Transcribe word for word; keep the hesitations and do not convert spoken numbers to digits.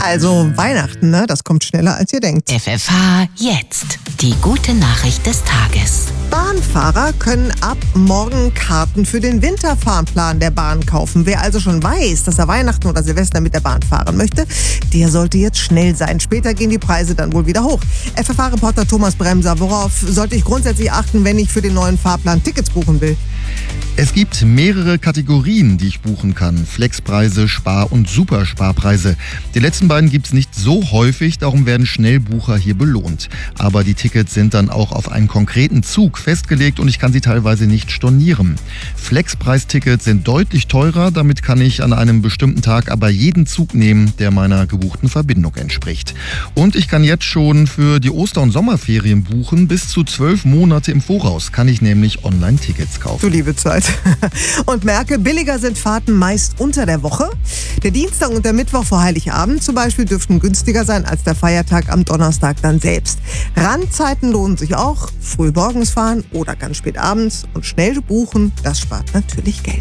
Also Weihnachten, ne? Das kommt schneller, als ihr denkt. F F H jetzt. Die gute Nachricht des Tages. Bahnfahrer können ab morgen Karten für den Winterfahrplan der Bahn kaufen. Wer also schon weiß, dass er Weihnachten oder Silvester mit der Bahn fahren möchte, der sollte jetzt schnell sein. Später gehen die Preise dann wohl wieder hoch. F F H-Reporter Thomas Bremser, worauf sollte ich grundsätzlich achten, wenn ich für den neuen Fahrplan Tickets buchen will? Es gibt mehrere Kategorien, die ich buchen kann. Flexpreise, Spar- und Supersparpreise. Die letzten beiden gibt es nicht so häufig, darum werden Schnellbucher hier belohnt. Aber die Tickets sind dann auch auf einen konkreten Zug festgelegt und ich kann sie teilweise nicht stornieren. Flexpreistickets sind deutlich teurer, damit kann ich an einem bestimmten Tag aber jeden Zug nehmen, der meiner gebuchten Verbindung entspricht. Und ich kann jetzt schon für die Oster- und Sommerferien buchen. Bis zu zwölf Monate im Voraus kann ich nämlich Online-Tickets kaufen. Du liebe Zeit. Und merke, billiger sind Fahrten meist unter der Woche. Der Dienstag und der Mittwoch vor Heiligabend zum Beispiel dürften günstiger sein als der Feiertag am Donnerstag dann selbst. Randzeiten lohnen sich auch. Früh morgens fahren oder ganz spät abends und schnell buchen, das spart natürlich Geld.